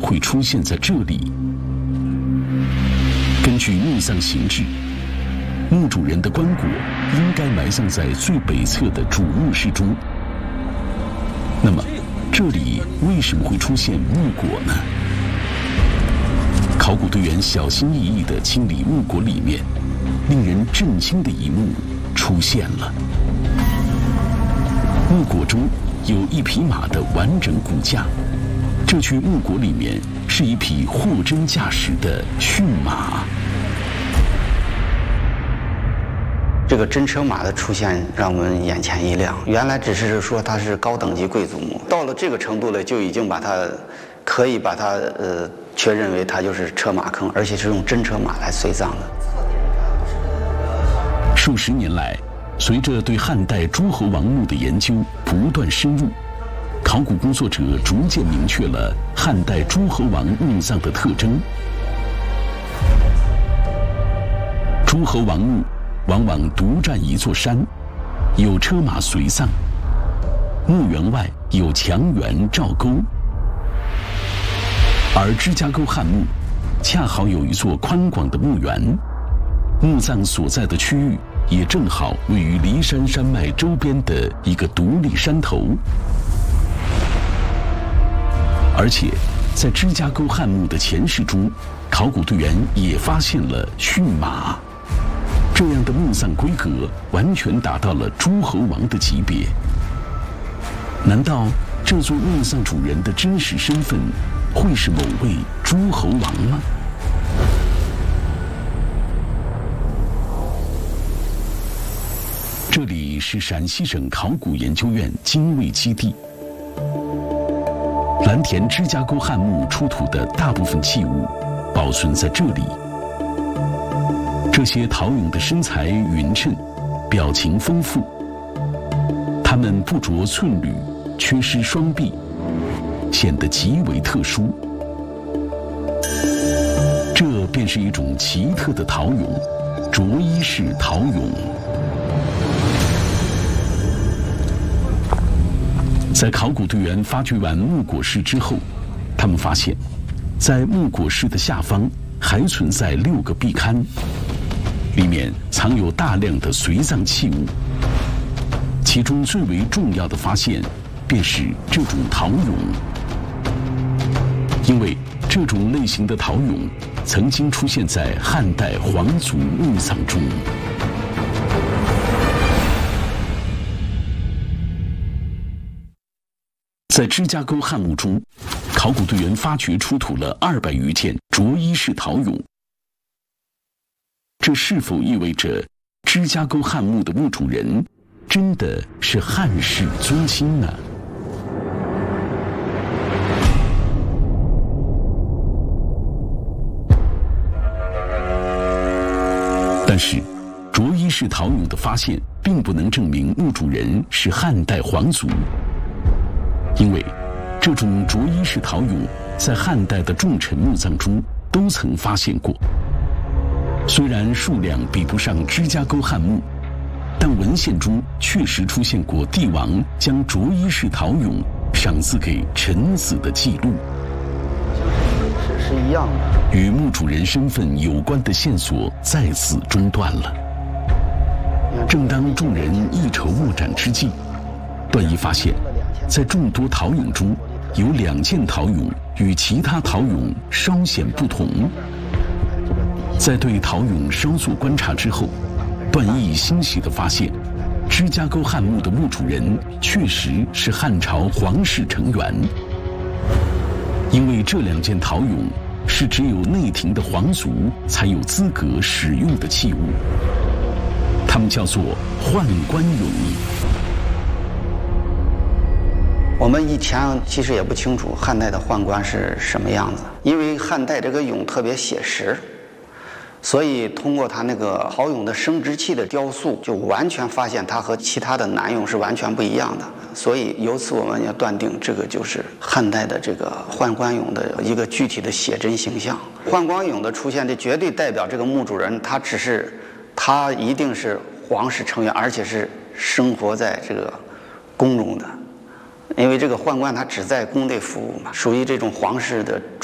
会出现在这里？根据墓葬形制，墓主人的棺椁应该埋葬在最北侧的主墓室中。那么，这里为什么会出现墓椁呢？考古队员小心翼翼地清理墓椁里面，令人震惊的一幕出现了。墓椁中有一匹马的完整骨架，这具墓椁里面是一匹货真价实的驯马。 这个真车马的出现让我们眼前一亮，原来只是说它是高等级贵族墓，到了这个程度了，就已经可以把它确认为它就是车马坑，而且是用真车马来随葬的。 数十年来，随着对汉代诸侯王墓的研究不断深入，考古工作者逐渐明确了汉代诸侯王墓葬的特征。诸侯王墓往往独占一座山，有车马随葬，墓园外有墙垣罩沟，而芝加哥汉墓恰好有一座宽广的墓园，墓葬所在的区域也正好位于骊山山脉周边的一个独立山头。而且在芝加哥汉墓的前室中，考古队员也发现了驯马。这样的墓葬规格完全达到了诸侯王的级别。难道这座墓葬主人的真实身份会是某位诸侯王吗？这里是陕西省考古研究院精卫基地。蓝田芝加沟汉墓出土的大部分器物保存在这里。这些陶俑的身材匀称，表情丰富。它们不着寸缕，缺失双臂，显得极为特殊。这便是一种奇特的陶俑——着衣式陶俑。在考古队员发掘完墓椁室之后，他们发现，在墓椁室的下方还存在6个壁龛。里面藏有大量的随葬器物，其中最为重要的发现便是这种陶俑。因为这种类型的陶俑曾经出现在汉代皇族墓葬中。在芝加哥汉墓中，考古队员发掘出土了200余件着衣式陶俑。这是否意味着芝加哥汉墓的墓主人真的是汉室宗亲呢？但是，着衣式陶俑的发现并不能证明墓主人是汉代皇族，因为这种着衣式陶俑在汉代的重臣墓葬中都曾发现过。虽然数量比不上芝加哥汉墓，但文献中确实出现过帝王将着衣式陶俑赏赐给臣子的记录。 是一样的， 与墓主人身份有关的线索在此中断了。正当众人一筹莫展之际，段义发现，在众多陶俑中，有2件陶俑与其他陶俑稍显不同。在对陶俑稍作观察之后，段义欣喜地发现，芝加哥汉墓的墓主人确实是汉朝皇室成员。因为这2件陶俑是只有内廷的皇族才有资格使用的器物，它们叫做宦官俑。 我们以前其实也不清楚汉代的宦官是什么样子，因为汉代这个俑特别写实，所以通过它那个陶俑的生殖器的雕塑，就完全发现它和其他的男俑是完全不一样的。所以由此我们要断定，这个就是汉代的这个宦官俑的一个具体的写真形象。宦官俑的出现，这绝对代表这个墓主人他一定是皇室成员，而且是生活在这个宫中的。因为这个宦官他只在宫内服务嘛，属于这种皇室的